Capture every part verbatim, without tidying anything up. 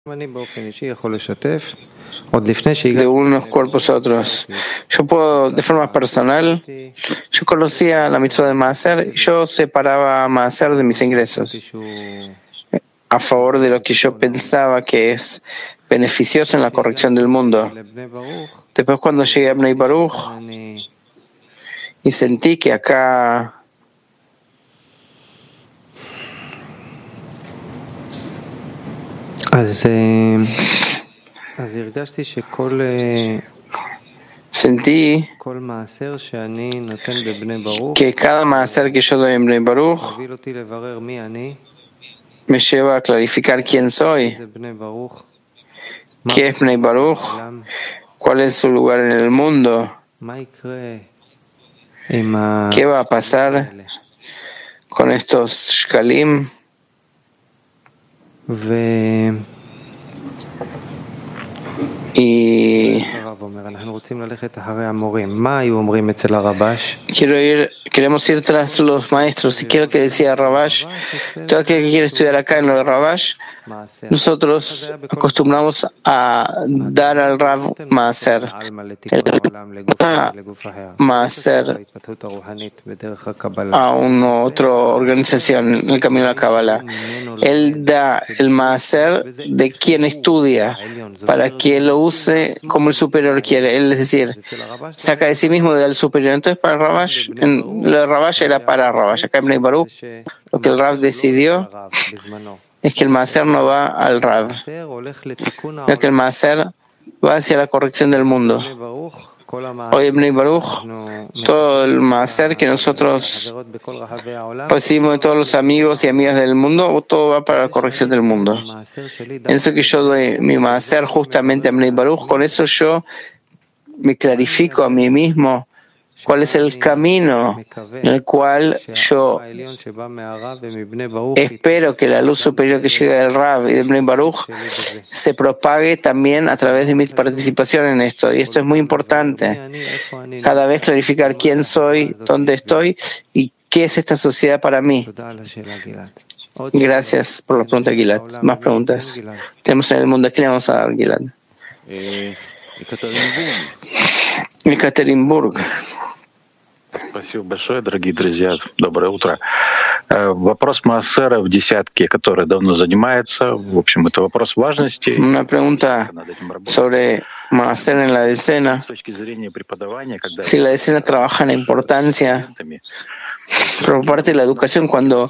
de unos cuerpos a otros. Yo puedo, de forma personal, yo conocía la mitzvah de Maaser y yo separaba Maaser de mis ingresos a favor de lo que yo pensaba que es beneficioso en la corrección del mundo. Después, cuando llegué a Bnei Baruch y sentí que acá sentí que cada maaser que yo doy en Bnei Baruch me lleva a clarificar quién soy, qué es Bnei Baruch, cuál es su lugar en el mundo, qué va a pasar con estos shkalim. Y quiero ir, queremos ir tras los maestros. Y quiero que decía Rabash, todo aquel que quiere estudiar acá en lo de Rabash, nosotros acostumbramos a dar al Rav Maaser, el Maaser a una otra organización en el camino de la Kabbalah. Él da el Maaser de quien estudia para que lo use como el superior quiere. Él, es decir, saca de sí mismo y da al superior. Entonces, para Rabash, en, lo de Rabash era para Rabash. Acá en Bnei Baruch, lo que el Rav decidió es que el Maaser no va al Rav, sino que el Maaser va hacia la corrección del mundo. Hoy en Bnei Baruch, todo el Maaser que nosotros recibimos de todos los amigos y amigas del mundo, todo va para la corrección del mundo. En eso que yo doy mi Maaser justamente a Bnei Baruch, con eso yo me clarifico a mí mismo cuál es el camino en el cual yo espero que la luz superior que llega del Rav y de Bnei Baruch se propague también a través de mi participación en esto. Y esto es muy importante. Cada vez clarificar quién soy, dónde estoy y qué es esta sociedad para mí. Gracias por la pregunta, Gilad. Más preguntas. Tenemos en el mundo. ¿Qué le vamos a dar, Gilad? Екатеринбург. Спасибо большое, дорогие друзья. Доброе утро. Вопрос Маасера в десятке, который давно занимается. В общем, это вопрос важности. Una pregunta sobre Maaser en la decena. Si la decena trabaja en la importancia, por parte de la educación, cuando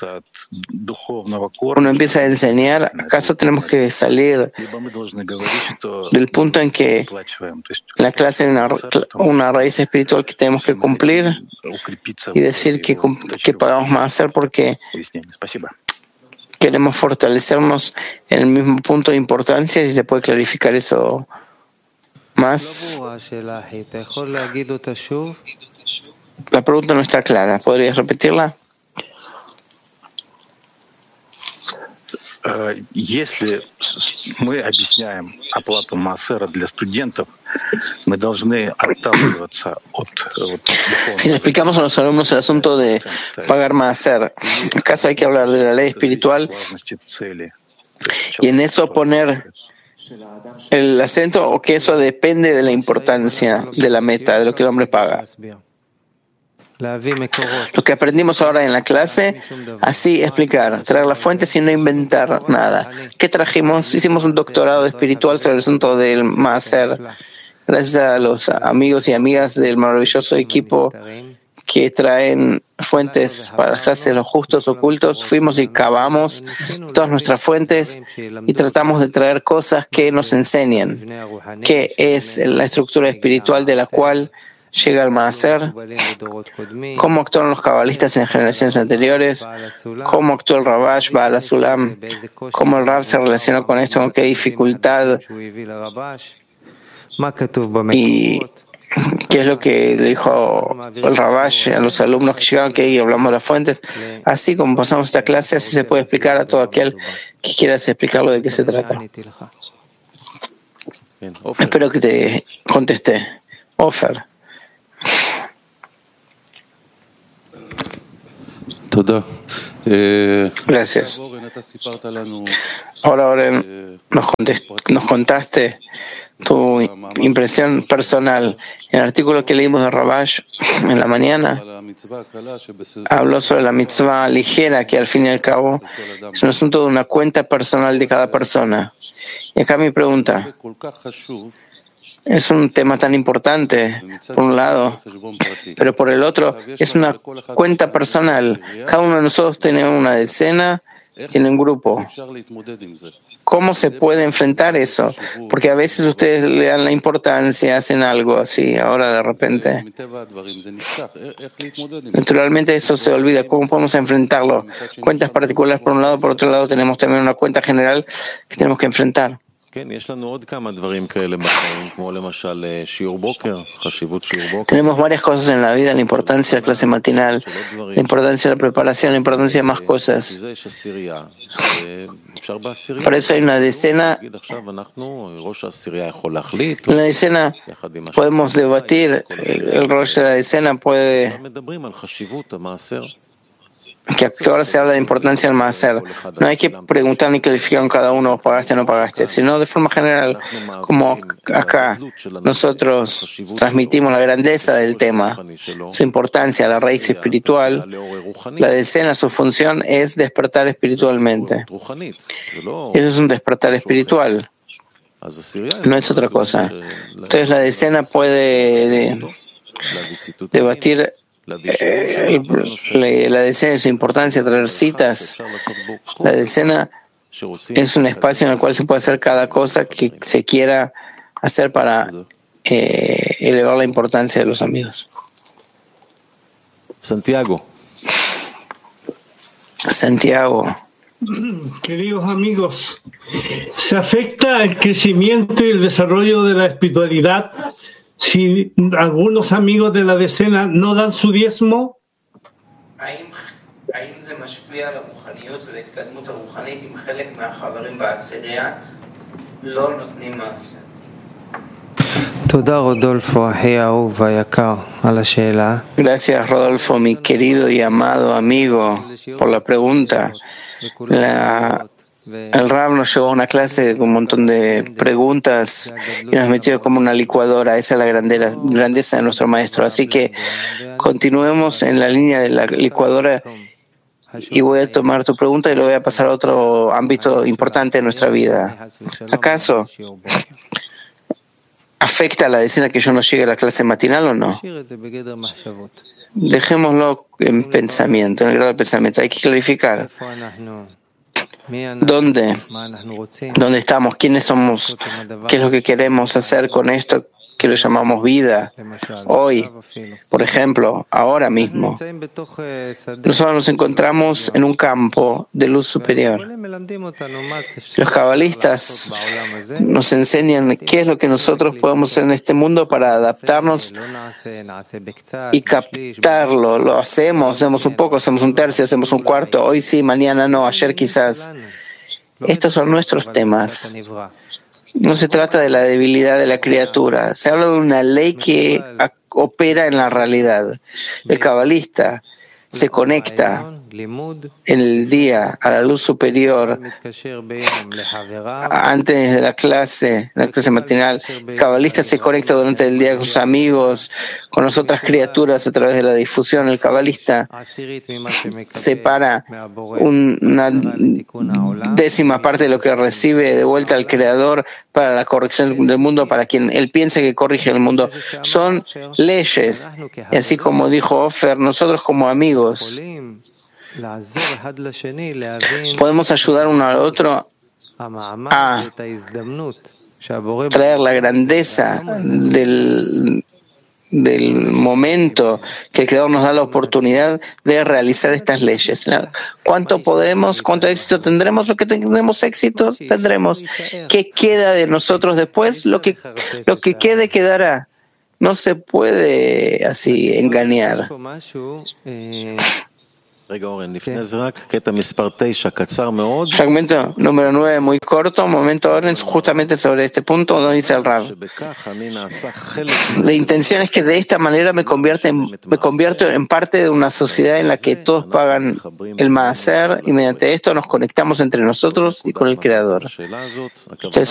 uno empieza a enseñar, ¿acaso tenemos que salir del punto en que la clase es una, una raíz espiritual que tenemos que cumplir y decir que, que pagamos Maaser porque queremos fortalecernos en el mismo punto de importancia? Si se puede clarificar eso más. La pregunta no está clara. ¿Podrías repetirla? Если мы объясняем оплату Маасера для студентов, мы должны отталкиваться от... Si le explicamos a los alumnos el asunto de pagar Maaser, ¿acaso hay que hablar de la ley espiritual y en eso poner el acento, o que eso depende de la importancia de la meta, de lo que el hombre paga? Lo que aprendimos ahora en la clase, así explicar, traer la fuente sin no inventar nada. ¿Qué trajimos? Hicimos un doctorado espiritual sobre el asunto del Maaser. Gracias a los amigos y amigas del maravilloso equipo que traen fuentes para las clases de los justos ocultos, fuimos y cavamos todas nuestras fuentes y tratamos de traer cosas que nos enseñan qué es la estructura espiritual de la cual llega el Maaser, cómo actuaron los cabalistas en generaciones anteriores, cómo actuó el Rabash, Baal HaSulam, cómo el Rab se relacionó con esto, con qué dificultad y qué es lo que le dijo el Rabash a los alumnos que llegaron, que ahí hablamos de las fuentes. Así como pasamos esta clase, así se puede explicar a todo aquel que quiera explicarlo de qué se trata. Espero que te contesté. Ofer. תודה. Gracias. Ahora, ahora nos, nos contaste tu impresión personal. En el artículo que leímos de Rabash en la mañana, habló sobre la mitzvah ligera, que al fin y al cabo es un asunto de una cuenta personal de cada persona. Y acá mi pregunta, es un tema tan importante, por un lado, pero por el otro, es una cuenta personal. Cada uno de nosotros tiene una decena, tiene un grupo. ¿Cómo se puede enfrentar eso? Porque a veces ustedes le dan la importancia, hacen algo así, ahora de repente. Naturalmente eso se olvida. ¿Cómo podemos enfrentarlo? Cuentas particulares por un lado, por otro lado tenemos también una cuenta general que tenemos que enfrentar. Tenemos varias cosas en la vida, la importancia de la clase matinal, la importancia de la preparación, la importancia de más cosas. Por eso hay una decena. En la decena podemos debatir, el rol de la decena puede... que ahora se habla de importancia del maaser. No hay que preguntar ni calificar a cada uno, pagaste o no pagaste, sino de forma general, como acá nosotros transmitimos la grandeza del tema, su importancia, la raíz espiritual. La decena, su función es despertar espiritualmente. Eso es un despertar espiritual, no es otra cosa. Entonces la decena puede de, debatir Eh, la decena de su importancia, traer citas. La decena es un espacio en el cual se puede hacer cada cosa que se quiera hacer para eh, elevar la importancia de los amigos. Santiago. Santiago. Queridos amigos, ¿se afecta el crecimiento y el desarrollo de la espiritualidad si algunos amigos de la decena no dan su diezmo? Gracias, Rodolfo, mi querido y amado amigo, por la pregunta. La El Rab nos llevó a una clase con un montón de preguntas y nos metió como una licuadora. Esa es la grandera, grandeza de nuestro maestro. Así que continuemos en la línea de la licuadora y voy a tomar tu pregunta y lo voy a pasar a otro ámbito importante de nuestra vida. ¿Acaso afecta a la decena que yo no llegue a la clase matinal o no? Dejémoslo en pensamiento, en el grado de pensamiento. Hay que clarificar. ¿Dónde? ¿Dónde estamos? ¿Quiénes somos? ¿Qué es lo que queremos hacer con esto que lo llamamos vida? Hoy, por ejemplo, ahora mismo, nosotros nos encontramos en un campo de luz superior. Los cabalistas nos enseñan qué es lo que nosotros podemos hacer en este mundo para adaptarnos y captarlo. Lo hacemos, hacemos un poco, hacemos un tercio, hacemos un cuarto. Hoy sí, mañana no, ayer quizás. Estos son nuestros temas. No se trata de la debilidad de la criatura. Se habla de una ley que opera en la realidad. El cabalista se conecta en el día a la luz superior antes de la clase, la clase matinal. El cabalista se conecta durante el día con sus amigos, con las otras criaturas a través de la difusión. El cabalista separa una décima parte de lo que recibe de vuelta al Creador para la corrección del mundo, para quien él piensa que corrige el mundo. Son leyes. Y así como dijo Ofer, nosotros como amigos podemos ayudar uno al otro a traer la grandeza del, del momento que el Creador nos da la oportunidad de realizar estas leyes. ¿Cuánto podemos, cuánto éxito tendremos? Lo que tendremos éxito tendremos. ¿Qué queda de nosotros después? Lo que, lo que quede quedará. No se puede así engañar. Fragmento número nueve, muy corto, momento orden, justamente sobre este punto, donde dice el Rab. La intención es que de esta manera me, convierte en, me convierto en parte de una sociedad en la que todos pagan el maaser y mediante esto nos conectamos entre nosotros y con el Creador. Ustedes